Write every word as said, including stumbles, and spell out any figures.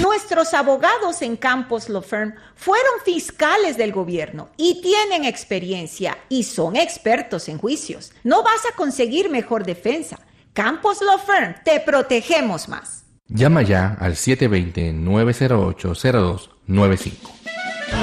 Nuestros abogados en Campos Law Firm fueron fiscales del gobierno y tienen experiencia y son expertos en juicios. No vas a conseguir mejor defensa. Campos Law Firm, te protegemos más. Llama ya al siete dos cero, nueve cero ocho, cero dos nueve cinco.